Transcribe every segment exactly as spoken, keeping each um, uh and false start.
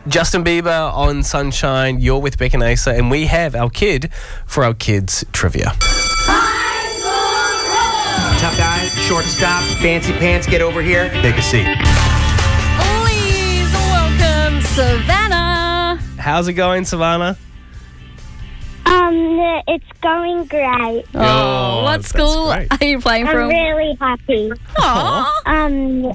Justin Bieber on Sunshine. You're with Beck and Asa, and we have our kid for our kids trivia. Tough guy, short stop, fancy pants, get over here. Take a seat. Please welcome Savannah. How's it going, Savannah? Um, it's going great. Oh, Oh, what that's school great. are you playing I'm from? really happy. Aw. Um,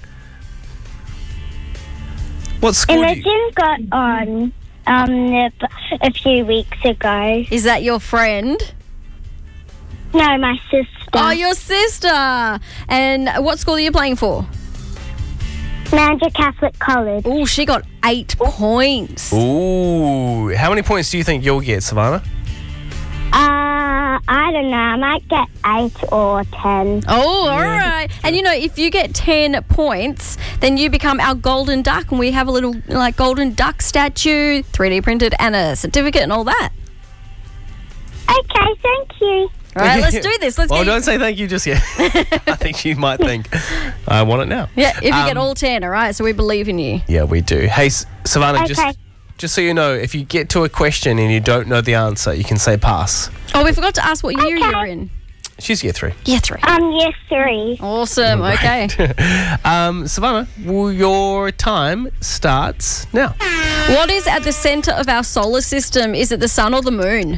What school do you... Imogen got on um a few weeks ago. Is that your friend? No, my sister. Oh, your sister. And what school are you playing for? Manja Catholic College. Oh, she got eight points. Ooh. How many points do you think you'll get, Savannah? Uh, I don't know. I might get eight or ten. Oh, all right. And, you know, if you get ten points, then you become our golden duck, and we have a little, like, golden duck statue, three D printed, and a certificate and all that. Okay, thank you. All right, let's do this. Let's Well, get don't say thank you just yet. I think you might think, I want it now. Yeah, if you Um, get all ten, all right? So we believe in you. Yeah, we do. Hey, S- Savannah, Okay. just just so you know, if you get to a question and you don't know the answer, you can say pass. Oh, we forgot to ask what year Okay. you're in. She's year three. Year three. Um, year three. Awesome. Okay. Um, Savannah, well, your time starts now. What is at the centre of our solar system? Is it the sun or the moon?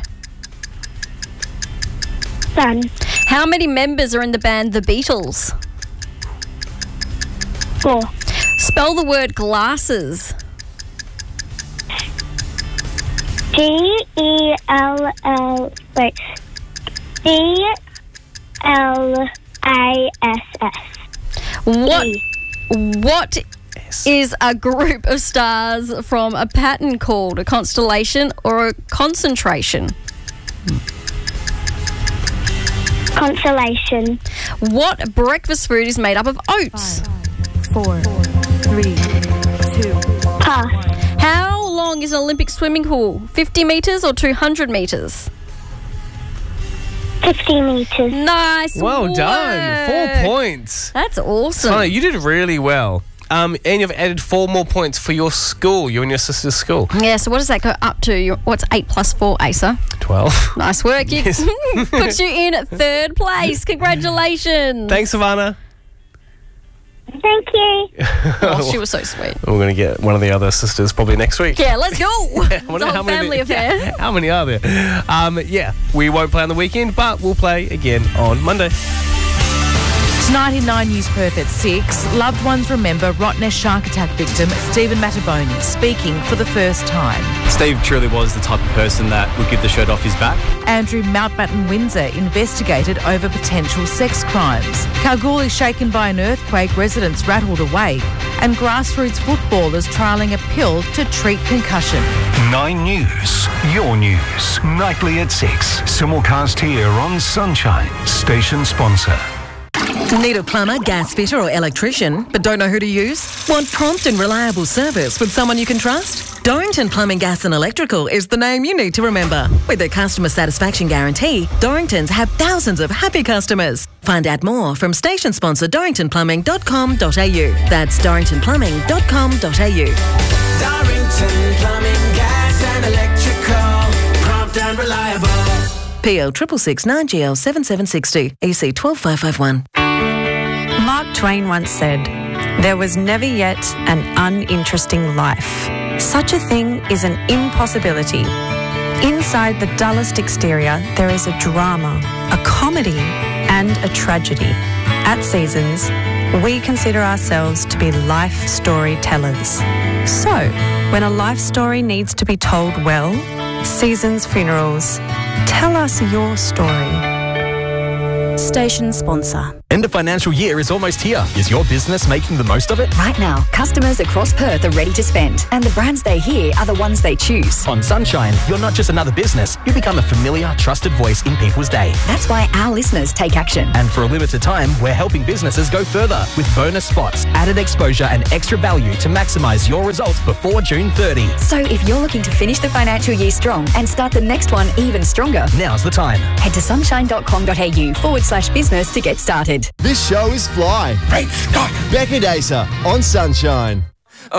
Sun. How many members are in the band The Beatles? Four. Spell the word glasses. G E L L. Wait. D L A S S. What? E. What is a group of stars from a pattern called a constellation or a concentration? Consolation. What breakfast food is made up of oats? Four, three, two. Pass. How long is an Olympic swimming pool? fifty metres or two hundred metres? Fifty meters. Nice Well work. done. Four points. That's awesome. Savannah, you did really well. Um, and you've added four more points for your school, you and your sister's school. Yeah, so what does that go up to? Your- What's eight plus four, Asa? twelve. Nice work. You Yes. puts you in third place. Congratulations. Thanks, Savannah. Thank you. Oh, she was so sweet. We're going to get one of the other sisters probably next week. Yeah, let's go. I It's wonder a how whole many- family affair. Yeah, how many are there? Um, yeah, we won't play on the weekend, but we'll play again on Monday. Tonight in Nine News Perth at six, loved ones remember Rottnest shark attack victim Stephen Mataboni speaking for the first time. Steve truly was the type of person that would give the shirt off his back. Andrew Mountbatten Windsor investigated over potential sex crimes. Kalgoorlie shaken by an earthquake, residents rattled awake. And grassroots footballers trialling a pill to treat concussion. Nine News, your news, nightly at six. Simulcast here on Sunshine, station sponsor. Need a plumber, gas fitter or electrician, but don't know who to use? Want prompt and reliable service with someone you can trust? Dorrington Plumbing, Gas and Electrical is the name you need to remember. With their customer satisfaction guarantee, Dorringtons have thousands of happy customers. Find out more from station sponsor dorrington plumbing dot com dot a u. That's dorrington plumbing dot com dot a u. Dorrington Plumbing, Gas and Electrical, prompt and reliable. P L six six nine G L seven seven six zero, E C one two five five one. Mark Twain once said, "There was never yet an uninteresting life. Such a thing is an impossibility. Inside the dullest exterior, there is a drama, a comedy, and a tragedy. At Seasons, we consider ourselves to be life storytellers. So, when a life story needs to be told well, Seasons Funerals, tell us your story." Station sponsor. End of financial year is almost here. Is your business making the most of it? Right now, customers across Perth are ready to spend, and the brands they hear are the ones they choose. On Sunshine, you're not just another business, you become a familiar, trusted voice in people's day. That's why our listeners take action. And for a limited time, we're helping businesses go further with bonus spots, added exposure and extra value to maximise your results before June thirtieth. So if you're looking to finish the financial year strong and start the next one even stronger, now's the time. Head to sunshine.com.au forward slash business to get started. This show is Fly. Great Scott! Beck and Asa on Sunshine.